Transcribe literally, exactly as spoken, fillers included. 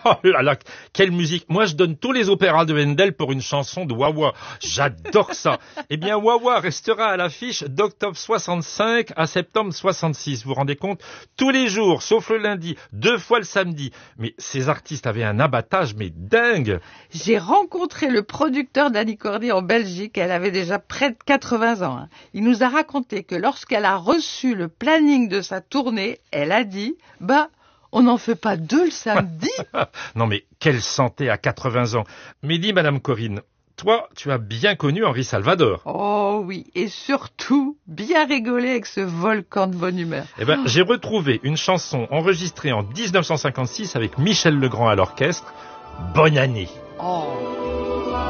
Oh là là, quelle musique. Moi, je donne tous les opéras de Handel pour une chanson de Wawa. J'adore ça. Eh bien, Wawa restera à l'affiche d'octobre soixante-cinq à septembre soixante-six. Vous vous rendez compte? Tous les jours, sauf le lundi, deux fois le samedi. Mais ces artistes avaient un abattage, mais dingue. J'ai rencontré le producteur d'Annie Cordy en Belgique. Elle avait déjà près de quatre-vingts ans. Il nous a raconté que lorsqu'elle a reçu le planning de sa tournée, elle a dit, bah, on n'en fait pas deux le samedi. Non mais, quelle santé à quatre-vingts ans. Mais dis, Madame Corinne, toi, tu as bien connu Henri Salvador. Oh oui, et surtout, bien rigolé avec ce volcan de bonne humeur. Eh ben, j'ai retrouvé une chanson enregistrée en dix-neuf cent cinquante-six avec Michel Legrand à l'orchestre. Bonne année. Oh.